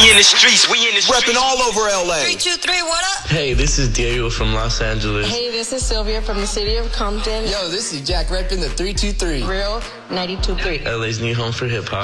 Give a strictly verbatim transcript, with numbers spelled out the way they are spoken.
in the streets, we in the streets. Repping all over L A. Three, two, three, what up? Hey, this is Diego from Los Angeles. Hey, this is Sylvia from the city of Compton. Yo, this is Jack repping the three two three. Real ninety-two point three. L A's new home for hip hop.